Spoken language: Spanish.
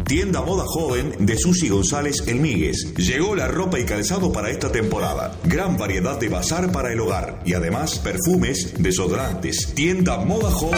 Tienda Moda Joven de Susi González El Míguez. Llegó la ropa y calzado para esta temporada. Gran variedad de bazar para el hogar y además perfumes, desodorantes. Tienda Moda Joven.